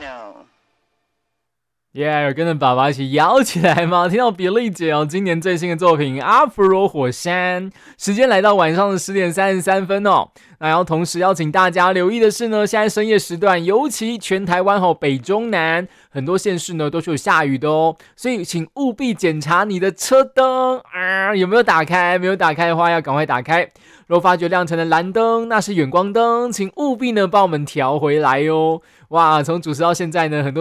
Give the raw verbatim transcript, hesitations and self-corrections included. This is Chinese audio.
No. 耶、yeah, 跟着爸爸一起摇起来吗？听到比利姐哦，今年最新的作品《阿芙罗火山》，时间来到晚上的十点三十三分哦。那然后同时邀请大家留意的是呢，现在深夜时段，尤其全台湾哦北中南很多县市呢都是有下雨的哦，所以请务必检查你的车灯啊有没有打开，没有打开的话要赶快打开。若发觉亮成的蓝灯，那是远光灯，请务必呢帮我们调回来哦。哇，从主持到现在呢，很多